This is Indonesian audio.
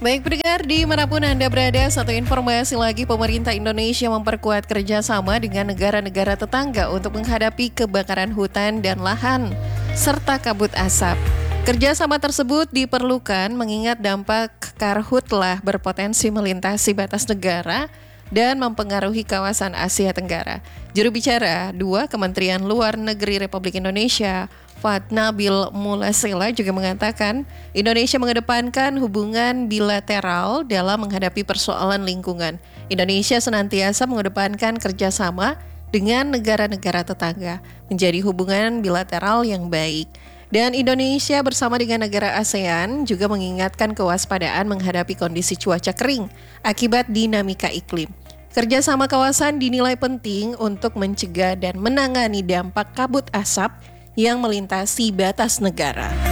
Baik pendengar, dimanapun Anda berada, satu informasi lagi, pemerintah Indonesia memperkuat kerjasama dengan negara-negara tetangga untuk menghadapi kebakaran hutan dan lahan, serta kabut asap. Kerjasama tersebut diperlukan mengingat dampak karhutlah berpotensi melintasi batas negara dan mempengaruhi kawasan Asia Tenggara. Juru bicara 2 Kementerian Luar Negeri Republik Indonesia, Fatnabil Mulasela juga mengatakan Indonesia mengedepankan hubungan bilateral dalam menghadapi persoalan lingkungan. Indonesia senantiasa mengedepankan kerjasama dengan negara-negara tetangga menjadi hubungan bilateral yang baik. Dan Indonesia bersama dengan negara ASEAN juga mengingatkan kewaspadaan menghadapi kondisi cuaca kering akibat dinamika iklim. Kerjasama kawasan dinilai penting untuk mencegah dan menangani dampak kabut asap yang melintasi batas negara.